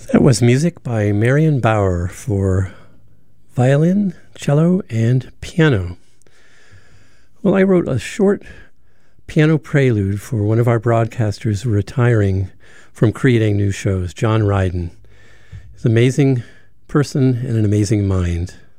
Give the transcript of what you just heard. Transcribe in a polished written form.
That was music by Marion Bauer for violin, cello, and piano. Well, I wrote a short piano prelude for one of our broadcasters retiring from creating new shows, John Ryden. He's an amazing person and an amazing mind.